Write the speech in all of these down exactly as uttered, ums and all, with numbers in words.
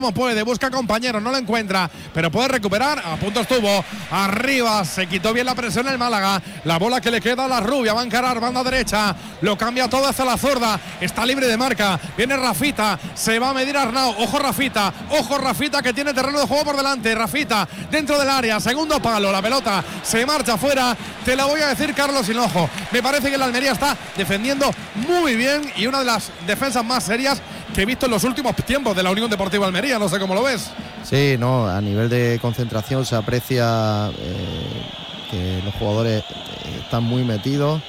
Como puede, busca compañeros, no lo encuentra, pero puede recuperar. A punto estuvo, arriba, se quitó bien la presión el Málaga. La bola que le queda a la rubia, va a encarar banda derecha, lo cambia todo hacia la zurda, está libre de marca. Viene Rafita, se va a medir Arnau. Ojo Rafita, ojo Rafita que tiene terreno de juego por delante. Rafita dentro del área, segundo palo, la pelota se marcha afuera. Te la voy a decir, Carlos Hinojo. Me parece que la Almería está defendiendo muy bien y una de las defensas más serias que he visto en los últimos tiempos de la Unión Deportiva Almería. No sé cómo lo ves. Sí, no, a nivel de concentración se aprecia eh, que los jugadores están muy metidos,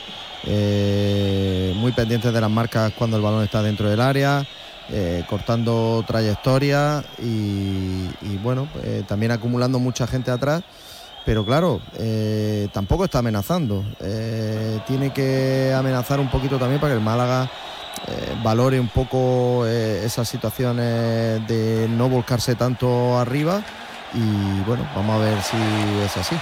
eh, muy pendientes de las marcas cuando el balón está dentro del área, eh, cortando trayectorias y, y bueno, eh, también acumulando mucha gente atrás. Pero claro, eh, tampoco está amenazando. Eh, tiene que amenazar un poquito también para que el Málaga Eh, valore un poco eh, esas situaciones de no volcarse tanto arriba y bueno, vamos a ver si es así.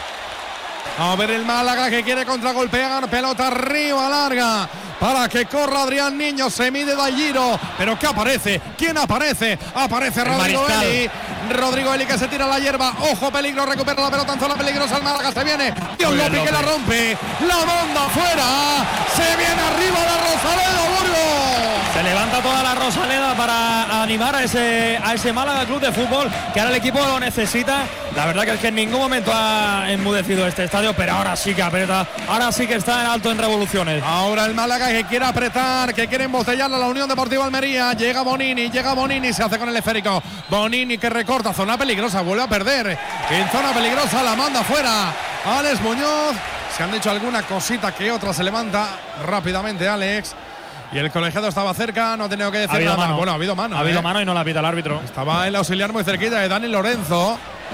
A ver el Málaga que quiere contragolpear, pelota arriba larga para que corra Adrián Niño, se mide Dalliro, pero ¿qué aparece? ¿Quién aparece? Aparece Rodrigo Eli, Rodrigo Eli que se tira a la hierba, ojo peligro, recupera la pelota en zona peligrosa, el Málaga se viene, Dios López que la rompe, la manda afuera, se viene arriba la Rosaleda Burgos. Se levanta toda la Rosaleda para animar a ese, a ese Málaga Club de Fútbol, que ahora el equipo lo necesita. La verdad que es que en ningún momento ha enmudecido este estadio, pero ahora sí que aprieta, ahora sí que está en alto en revoluciones. Ahora el Málaga que quiere apretar, que quiere embotellarla a la Unión Deportiva Almería. Llega Bonini, llega Bonini, se hace con el esférico. Bonini que recorta, zona peligrosa, vuelve a perder. En zona peligrosa la manda fuera Alex Muñoz. Se han dicho alguna cosita que otra, se levanta rápidamente Alex. Y el colegiado estaba cerca, no ha tenido que decir ha habido nada. Mano. Bueno, ha habido mano. Ha habido ¿eh? mano y no la pita el árbitro. Estaba el auxiliar muy cerquita de Dani Lorenzo.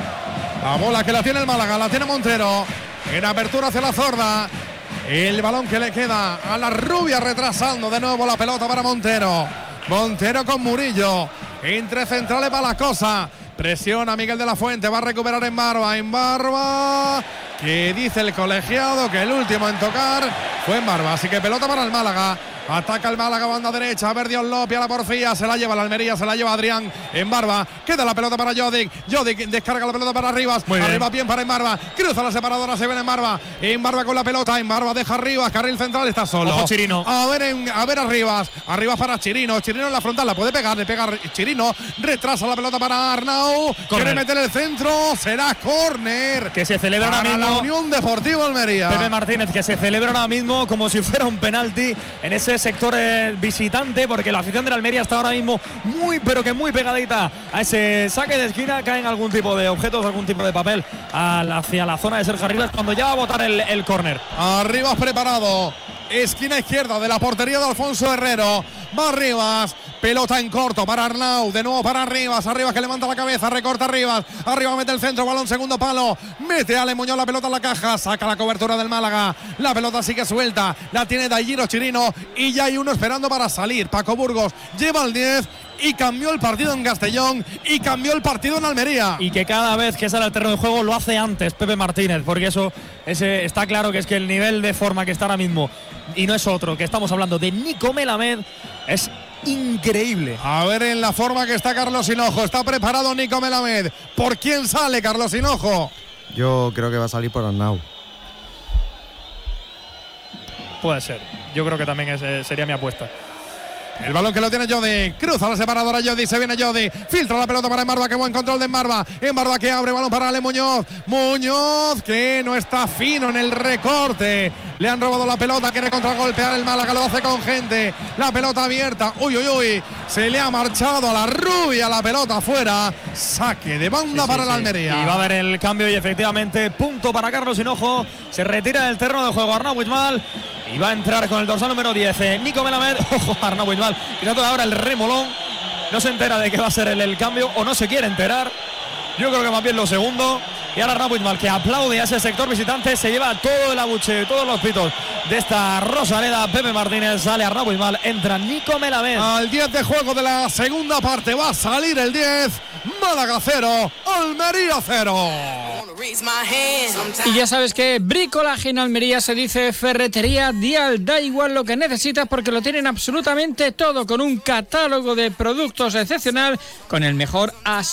La bola que la tiene el Málaga, la tiene Montero. En apertura hacia la Zorda. El balón que le queda a la rubia, retrasando de nuevo la pelota para Montero. Montero con Murillo. Entre centrales para la cosa. Presiona Miguel de la Fuente, va a recuperar en Barba. En Barba, que dice el colegiado que el último en tocar fue en Barba. Así que pelota para el Málaga. Ataca el Málaga, banda derecha. A ver Dios López a la porfía. Se la lleva la Almería, se la lleva Adrián en Barba. Queda la pelota para Jodic. Jodic descarga la pelota para Rivas. Muy Arriba bien. bien para en Barba. Cruza la separadora, se viene en Barba. En Barba con la pelota. En Barba deja Rivas. Carril central está solo. Ojo, Chirino. A ver, en, a ver a Rivas. Arriba para Chirino. Chirino en la frontal. La puede pegar. Le pega Chirino. Retrasa la pelota para Arnau. Corner. Quiere meter el centro. Será córner. Que se celebra para ahora mismo. la Unión Deportiva Almería. Pepe Martínez, que se celebra ahora mismo como si fuera un penalti en ese sector eh, visitante, porque la afición de la Almería está ahora mismo muy pero que muy pegadita a ese saque de esquina. Caen algún tipo de objetos, algún tipo de papel al, hacia la zona de Sergio Rivas cuando ya va a botar el, el córner. Arriba preparado, esquina izquierda de la portería de Alfonso Herrero. Va Rivas, pelota en corto para Arnau, de nuevo para Rivas, Arribas que levanta la cabeza, recorta Rivas, arriba mete el centro, balón segundo palo, mete a Ale Muñoz la pelota en la caja, saca la cobertura del Málaga, la pelota sigue suelta, la tiene Dalliro Chirino y ya hay uno esperando para salir. Paco Burgos lleva el diez y cambió el partido en Castellón y cambió el partido en Almería. Y que cada vez que sale al terreno de juego lo hace antes Pepe Martínez, porque eso ese, está claro que es que el nivel de forma que está ahora mismo, y no es otro, que estamos hablando de Nico Melamed, es increíble. A ver en la forma que está Carlos Hinojo. Está preparado Nico Melamed. ¿Por quién sale Carlos Hinojo? Yo creo que va a salir por Arnau. Puede ser. Yo creo que también es, sería mi apuesta. El balón que lo tiene Jodi, cruza la separadora Jodi, se viene Jodi, filtra la pelota para Embarba, qué buen control de Embarba, Embarba que abre, balón para Ale Muñoz, Muñoz que no está fino en el recorte, le han robado la pelota, quiere contragolpear el Málaga, lo hace con gente, la pelota abierta, uy uy uy, se le ha marchado a la rubia la pelota afuera, saque de banda sí, para sí, la Almería. Sí. Y va a haber el cambio y efectivamente punto para Carlos Hinojo, se retira del terreno de juego Arnau Buitmal y va a entrar con el dorsal número diez, eh, Nico Melamed, ojo Arnau Buitmal. Mirando ahora el remolón, no se entera de que va a ser el, el cambio o no se quiere enterar. Yo creo que más bien lo segundo. Y ahora Arnau Buitmal, que aplaude a ese sector visitante, se lleva todo el abucheo y todos los pitos de esta Rosaleda. Pepe Martínez, sale Arnau Buitmal, entra Nico Melamed. Al diez de juego de la segunda parte va a salir el diez. Málaga cero, Almería cero. Y ya sabes que bricolaje en Almería se dice Ferretería Dial. Da igual lo que necesitas porque lo tienen absolutamente todo, con un catálogo de productos excepcional, con el mejor asesoramiento